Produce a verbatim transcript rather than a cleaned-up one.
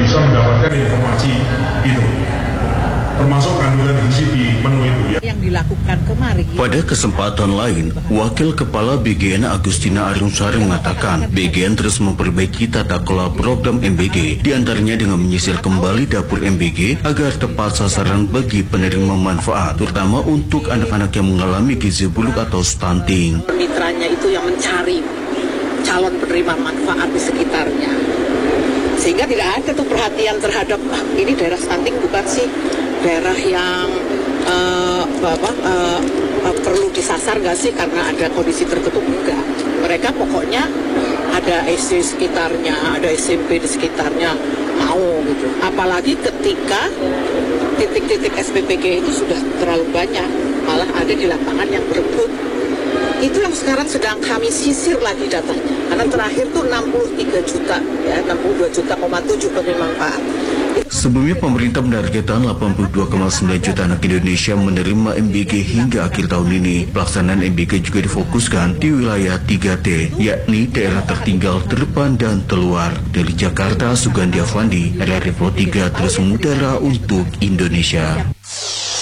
bisa mendapatkan informasi itu, termasuk kandungan gizi di menu itu ya. Yang dilakukan kemarin. Pada kesempatan lain, Wakil Kepala B G N Agustina Arumsari mengatakan B G N terus memperbaiki tata kelola program M B G, diantaranya dengan menyisir kembali dapur M B G agar tepat sasaran bagi penerima manfaat, terutama untuk anak-anak yang mengalami gizi buruk atau stunting. Mitranya itu yang mencari calon penerima manfaat di sekitarnya, sehingga tidak ada tuh perhatian terhadap ah, ini daerah stunting bukan sih daerah yang uh, bapak uh, uh, perlu disasar nggak sih karena ada kondisi tertentu, enggak. Mereka pokoknya ada S D sekitarnya, ada S M P di sekitarnya mau gitu. Apalagi ketika titik-titik S P P G itu sudah terlalu banyak, malah ada di lapangan yang berebut. Itu yang sekarang sedang kami sisir lagi datanya. Karena terakhir tuh enam puluh tiga juta, ya enam puluh dua juta koma tujuh penerima manfaat. Sebelumnya pemerintah menargetkan delapan puluh dua koma sembilan juta anak Indonesia menerima M B G hingga akhir tahun ini. Pelaksanaan M B G juga difokuskan di wilayah tiga T, yakni daerah tertinggal, terdepan, dan terluar. Dari Jakarta, Sugandi Avandi, R R I Pro tiga terus mengudara untuk Indonesia.